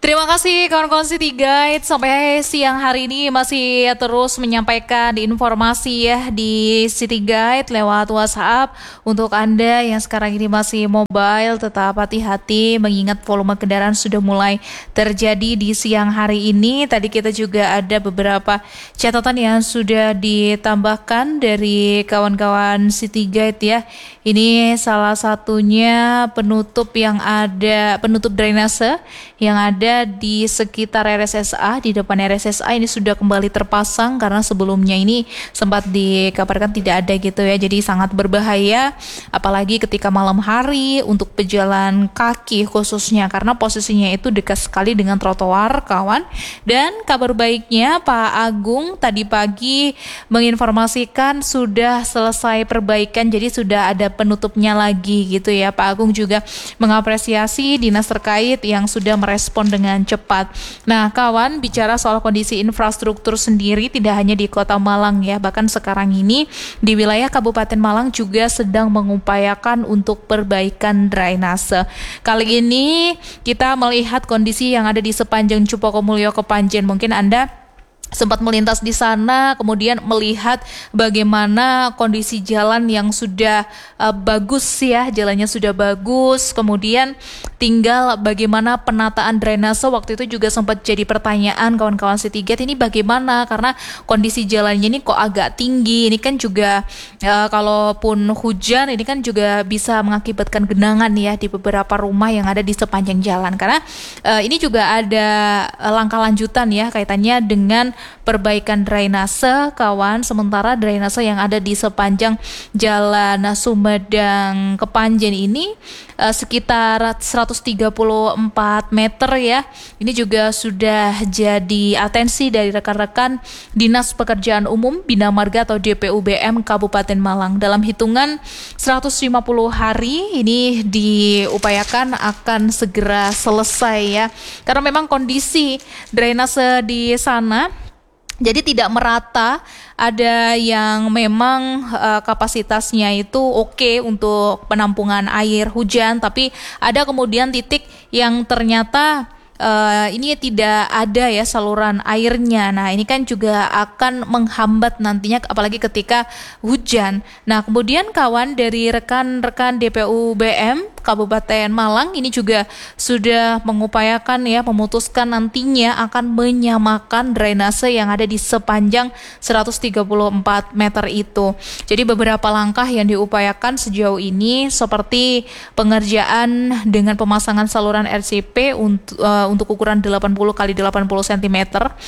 Terima kasih kawan-kawan City Guide. Sampai siang hari ini masih terus menyampaikan informasi ya di City Guide lewat WhatsApp. Untuk Anda yang sekarang ini masih mobile, tetap hati-hati mengingat volume kendaraan sudah mulai terjadi di siang hari ini. Tadi kita juga ada beberapa catatan yang sudah ditambahkan dari kawan-kawan City Guide ya. Ini salah satunya penutup drainase yang ada di sekitar RSSA, di depan RSSA ini sudah kembali terpasang karena sebelumnya ini sempat dikabarkan tidak ada gitu ya. Jadi sangat berbahaya apalagi ketika malam hari untuk pejalan kaki khususnya karena posisinya itu dekat sekali dengan trotoar kawan. Dan kabar baiknya Pak Agung tadi pagi menginformasikan sudah selesai perbaikan, jadi sudah ada penutupnya lagi gitu ya. Pak Agung juga mengapresiasi dinas terkait yang sudah merespon dengan cepat. Nah kawan, bicara soal kondisi infrastruktur sendiri tidak hanya di Kota Malang ya, bahkan sekarang ini di wilayah Kabupaten Malang juga sedang mengupayakan untuk perbaikan drainase. Kali ini kita melihat kondisi yang ada di sepanjang Cupokomulyo Kepanjen. Mungkin Anda sempat melintas di sana, kemudian melihat bagaimana kondisi jalan yang sudah bagus ya, jalannya sudah bagus, kemudian tinggal bagaimana penataan drainase. Waktu itu juga sempat jadi pertanyaan kawan-kawan City Guide, ini bagaimana karena kondisi jalannya ini kok agak tinggi, ini kan juga kalaupun hujan ini kan juga bisa mengakibatkan genangan ya di beberapa rumah yang ada di sepanjang jalan, karena ini juga ada langkah lanjutan ya kaitannya dengan perbaikan drainase kawan. Sementara drainase yang ada di sepanjang Jalan Sumedang Kepanjen ini sekitar 134 meter ya. Ini juga sudah jadi atensi dari rekan-rekan Dinas Pekerjaan Umum Bina Marga atau DPUBM Kabupaten Malang. Dalam hitungan 150 hari ini diupayakan akan segera selesai ya. Karena memang kondisi drainase di sana jadi tidak merata, ada yang memang kapasitasnya itu oke untuk penampungan air hujan, tapi ada kemudian titik yang ternyata ini tidak ada ya saluran airnya. Nah ini kan juga akan menghambat nantinya apalagi ketika hujan. Nah kemudian kawan dari rekan-rekan DPUBM Kabupaten Malang ini juga sudah mengupayakan ya, memutuskan nantinya akan menyamakan drainase yang ada di sepanjang 134 meter itu. Jadi beberapa langkah yang diupayakan sejauh ini seperti pengerjaan dengan pemasangan saluran RCP untuk ukuran 80 kali 80 cm.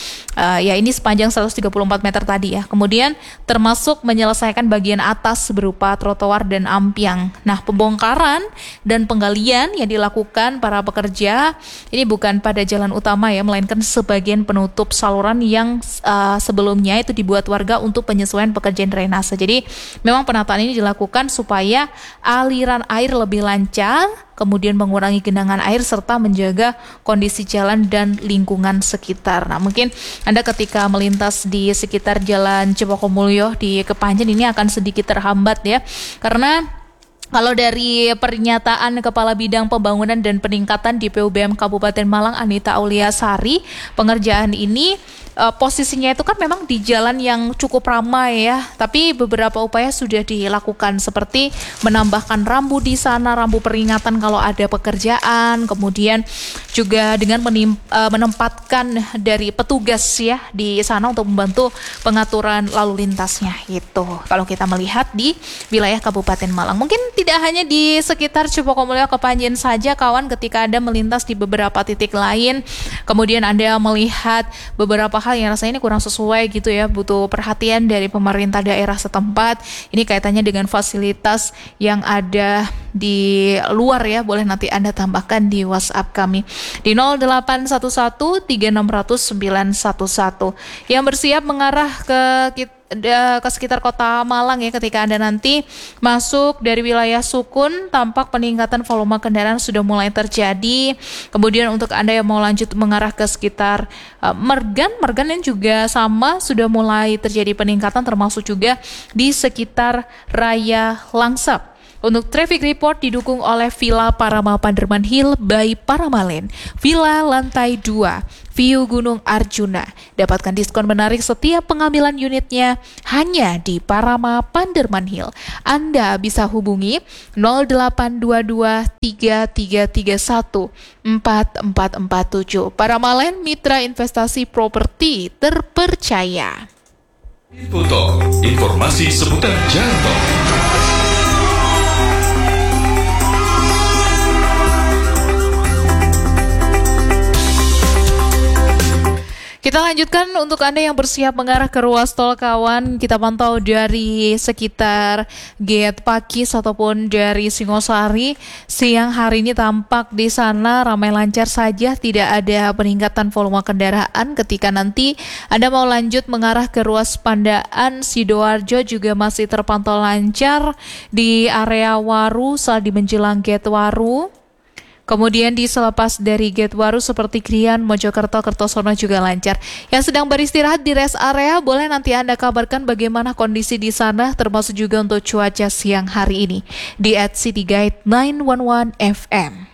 Ya ini sepanjang 134 meter tadi ya. Kemudian termasuk menyelesaikan bagian atas berupa trotoar dan ampiang. Nah, pembongkaran dan penggalian yang dilakukan para pekerja ini bukan pada jalan utama ya, melainkan sebagian penutup saluran yang sebelumnya itu dibuat warga untuk penyesuaian pekerjaan drainase. Jadi memang penataan ini dilakukan supaya aliran air lebih lancar, kemudian mengurangi genangan air serta menjaga kondisi jalan dan lingkungan sekitar. Nah mungkin Anda ketika melintas di sekitar Jalan Cupokomulyo di Kepanjen ini akan sedikit terhambat ya, karena kalau dari pernyataan Kepala Bidang Pembangunan dan Peningkatan DPUBM Kabupaten Malang Anita Auliasari, pengerjaan ini posisinya itu kan memang di jalan yang cukup ramai ya, tapi beberapa upaya sudah dilakukan seperti menambahkan rambu di sana, rambu peringatan kalau ada pekerjaan, kemudian juga dengan menempatkan dari petugas ya di sana untuk membantu pengaturan lalu lintasnya itu. Kalau kita melihat di wilayah Kabupaten Malang, mungkin tidak hanya di sekitar Cupokomulyo Kepanjen saja kawan, ketika Anda melintas di beberapa titik lain, kemudian Anda melihat beberapa hal yang rasanya ini kurang sesuai gitu ya, butuh perhatian dari pemerintah daerah setempat. Ini kaitannya dengan fasilitas yang ada di luar ya, boleh nanti Anda tambahkan di WhatsApp kami di 0811 3600 911 yang bersiap mengarah ke sekitar Kota Malang ya. Ketika Anda nanti masuk dari wilayah Sukun, tampak peningkatan volume kendaraan sudah mulai terjadi. Kemudian untuk Anda yang mau lanjut mengarah ke sekitar Mergan yang juga sama sudah mulai terjadi peningkatan, termasuk juga di sekitar Raya Langsap. Untuk traffic report didukung oleh Villa Parama Panderman Hill by Paramalen, Villa lantai 2, View Gunung Arjuna. Dapatkan diskon menarik setiap pengambilan unitnya hanya di Parama Panderman Hill. Anda bisa hubungi 0822 3331 4447. Paramalen, mitra investasi properti terpercaya. Foto, informasi seputar jalan tol. Kita lanjutkan untuk Anda yang bersiap mengarah ke ruas tol Kawan. Kita pantau dari sekitar Gate Pakis ataupun dari Singosari. Siang hari ini tampak di sana ramai lancar saja, tidak ada peningkatan volume kendaraan. Ketika nanti Anda mau lanjut mengarah ke ruas Pandaan Sidoarjo juga masih terpantau lancar di area Waru saat di menjelang Gate Waru. Kemudian di selepas dari Gate Waru seperti Krian, Mojokerto, Kertosono juga lancar. Yang sedang beristirahat di rest area, boleh nanti Anda kabarkan bagaimana kondisi di sana, termasuk juga untuk cuaca siang hari ini di @cityguide 911 FM.